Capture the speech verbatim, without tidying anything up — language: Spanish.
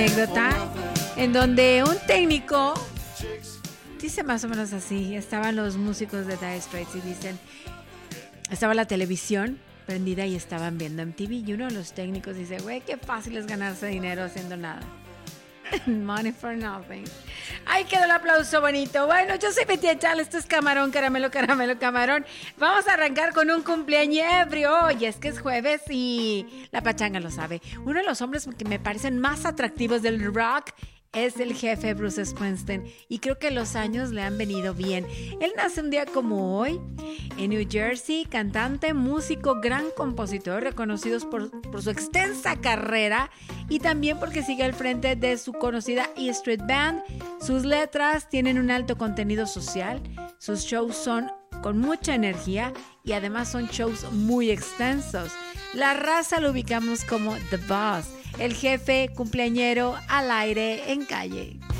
Anécdota en donde un técnico dice más o menos así, estaban los músicos de Dire Straits y dicen, estaba la televisión prendida y estaban viendo M T V y uno de los técnicos dice, güey, qué fácil es ganarse dinero haciendo nada. Money for nothing. Ahí quedó el aplauso bonito. Bueno, yo soy Betty Chal, esto es Camarón, Caramelo, Caramelo, Camarón. Vamos a arrancar con un cumpleaños ebrio. Y es que es jueves y la pachanga lo sabe. Uno de los hombres que me parecen más atractivos del rock es el jefe Bruce Springsteen y creo que los años le han venido bien. Él nace un día como hoy en New Jersey, cantante, músico, gran compositor, reconocidos por, por su extensa carrera y también porque sigue al frente de su conocida E Street Band. Sus letras tienen un alto contenido social, sus shows son con mucha energía y además son shows muy extensos. La raza lo ubicamos como The Boss, el jefe cumpleañero al aire en calle.